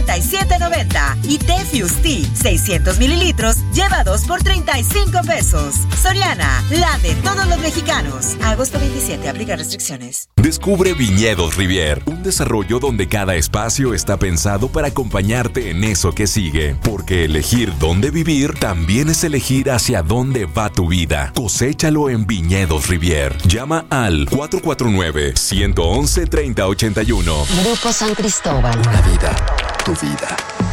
$47.90 y té Fusti 600 mililitros lleva 2 por $35. Soriana, la de todos los mexicanos. Agosto 27, aplica restricciones. Descubre Viñedos Rivier, un desarrollo donde cada espacio está pensado para acompañarte en eso que sigue. Porque elegir dónde vivir también es elegir hacia dónde va tu vida. Coséchalo en Viñedos Rivier. Llama al 449-111-3081. Grupo San Cristóbal. Una vida, tu vida.